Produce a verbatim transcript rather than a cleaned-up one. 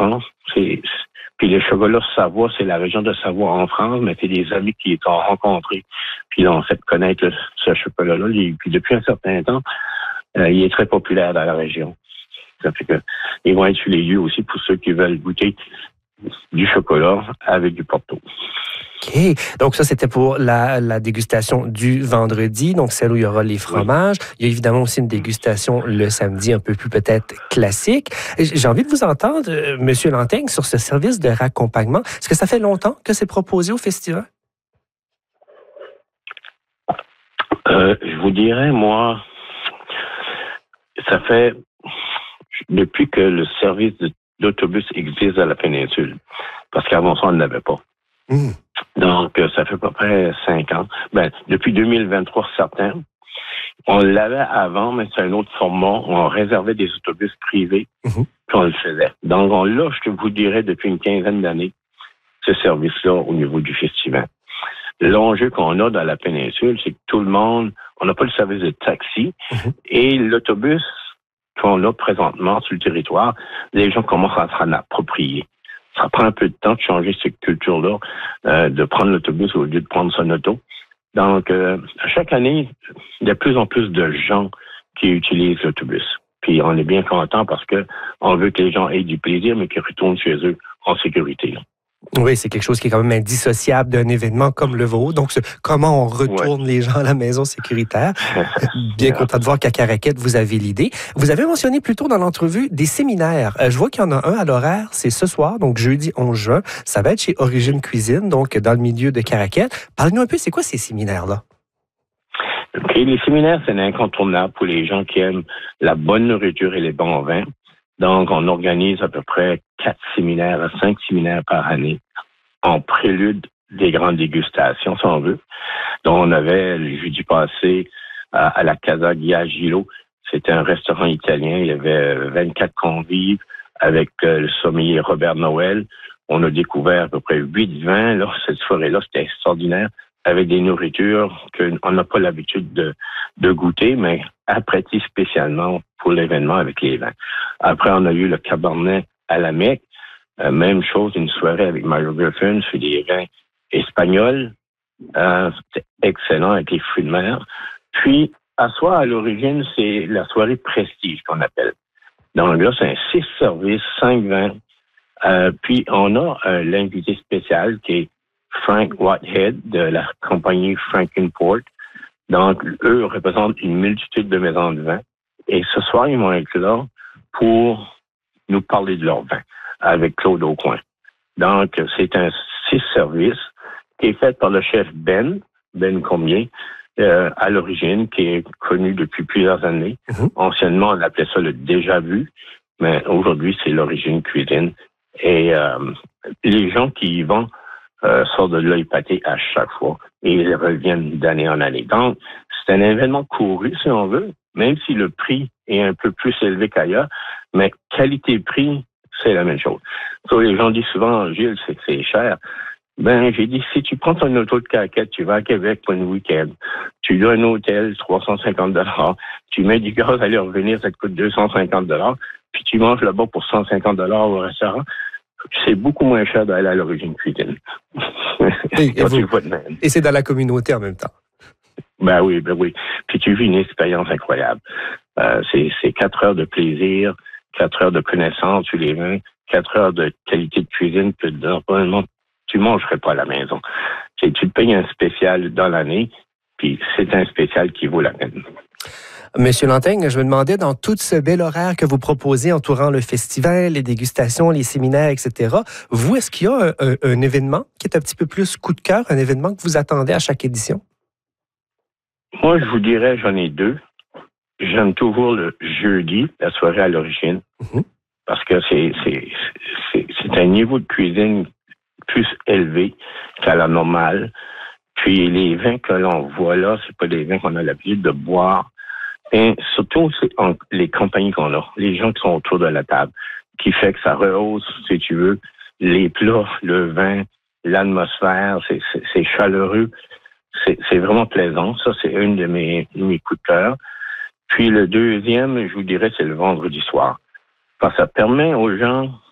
non, c'est... Puis le chocolat Savoie, c'est la région de Savoie en France, mais c'est des amis qui les ont rencontrés. Puis ils ont fait connaître le, ce chocolat-là. Et puis depuis un certain temps, euh, il est très populaire dans la région. Ça fait que ils vont être sur les lieux aussi pour ceux qui veulent goûter du chocolat avec du Porto. OK. Donc ça, c'était pour la, la dégustation du vendredi, donc celle où il y aura les fromages. Oui. Il y a évidemment aussi une dégustation le samedi, un peu plus peut-être classique. J'ai envie de vous entendre, euh, M. Lanteigne, sur ce service de raccompagnement. Est-ce que ça fait longtemps que c'est proposé au festival? Euh, je vous dirais, moi, ça fait depuis que le service d'autobus existe à la péninsule. Parce qu'avant ça, on ne l'avait pas. Mmh. Donc, ça fait à peu près cinq ans. Ben, depuis deux mille vingt-trois, certains. On l'avait avant, mais c'est un autre format. On réservait des autobus privés, mmh. puis on le faisait. Donc, on l'a, je vous dirais, depuis une quinzaine d'années, ce service-là au niveau du festival. L'enjeu qu'on a dans la péninsule, c'est que tout le monde, on n'a pas le service de taxi, mmh. et l'autobus qu'on a présentement sur le territoire, les gens commencent à s'en approprier. Ça prend un peu de temps de changer cette culture-là, euh, de prendre l'autobus au lieu de prendre son auto. Donc, euh, chaque année, il y a de plus en plus de gens qui utilisent l'autobus. Puis, on est bien content parce que on veut que les gens aient du plaisir, mais qu'ils retournent chez eux en sécurité. Oui, c'est quelque chose qui est quand même indissociable d'un événement comme le vôtre. Donc, comment on retourne ouais. les gens à la maison sécuritaire. Bien content de voir qu'à Caraquet, vous avez l'idée. Vous avez mentionné plus tôt dans l'entrevue des séminaires. Je vois qu'il y en a un à l'horaire, c'est ce soir, donc jeudi onze juin. Ça va être chez Origine Cuisine, donc dans le milieu de Caraquet. Parlez-nous un peu, c'est quoi ces séminaires-là? Okay, les séminaires, c'est incontournable pour les gens qui aiment la bonne nourriture et les bons vins. Donc, on organise à peu près quatre séminaires à cinq séminaires par année en prélude des grandes dégustations, si on veut. Donc, on avait le jeudi passé à, à la Casa Ghiagilo. C'était un restaurant italien. Il y avait vingt-quatre convives avec euh, le sommelier Robert Noël. On a découvert à peu près huit vins. Là, cette soirée-là, c'était extraordinaire, avec des nourritures qu'on n'a pas l'habitude de, de goûter, mais appréciées spécialement pour l'événement avec les vins. Après, on a eu le Cabernet à la Mecque. Euh, même chose, une soirée avec Mario Griffin sur des vins espagnols. Euh, c'était excellent avec les fruits de mer. Puis, à soir, à l'origine, c'est la soirée prestige qu'on appelle. Donc là, c'est un six services, cinq vins. Euh, puis, on a euh, l'invité spécial qui est Frank Whitehead de la compagnie Frankenport. Donc, eux représentent une multitude de maisons de vin. Et ce soir, ils vont être là pour nous parler de leur vin avec Claude Aucoin. Donc, c'est un six services qui est fait par le chef Ben, Ben Comier, euh, à l'origine, qui est connu depuis plusieurs années. Mm-hmm. Anciennement, on appelait ça le déjà vu, mais aujourd'hui, c'est l'Origine Cuisine. Et euh, les gens qui y vont euh, sortent de l'œil épaté à chaque fois et ils reviennent d'année en année. Donc, c'est un événement couru, si on veut, même si le prix est un peu plus élevé qu'ailleurs, mais qualité-prix, c'est la même chose. So, les gens disent souvent, Gilles, c'est, c'est cher. Ben, j'ai dit, si tu prends ton auto de Caraquet, tu vas à Québec pour un week-end, tu loues un hôtel, trois cent cinquante dollars, tu mets du gaz à aller revenir, ça te coûte deux cent cinquante dollars, puis tu manges là-bas pour cent cinquante dollars au restaurant, c'est beaucoup moins cher d'aller à l'Origine Cuisine. Et, et, vous, et c'est dans la communauté en même temps. Ben oui, ben oui. Puis tu vis une expérience incroyable. Euh, c'est, c'est quatre heures de plaisir, quatre heures de connaissance sur les vins, quatre heures de qualité de cuisine que normalement tu ne mangerais pas à la maison. C'est, tu te payes un spécial dans l'année, puis c'est un spécial qui vaut la peine. Monsieur Lanteigne, je me demandais, dans tout ce bel horaire que vous proposez entourant le festival, les dégustations, les séminaires, et cetera, vous, est-ce qu'il y a un, un, un événement qui est un petit peu plus coup de cœur, un événement que vous attendez à chaque édition? Moi, je vous dirais, j'en ai deux. J'aime toujours le jeudi, la soirée à l'origine, mm-hmm. parce que c'est, c'est, c'est, c'est un niveau de cuisine plus élevé qu'à la normale. Puis les vins que l'on voit là, c'est pas des vins qu'on a l'habitude de boire. Et surtout, c'est en, les compagnies qu'on a, les gens qui sont autour de la table, qui fait que ça rehausse, si tu veux, les plats, le vin, l'atmosphère, c'est, c'est, c'est chaleureux. C'est, c'est vraiment plaisant. Ça, c'est une de mes, de mes coups de cœur. Puis le deuxième, je vous dirais, c'est le vendredi soir. Parce que ça permet aux gens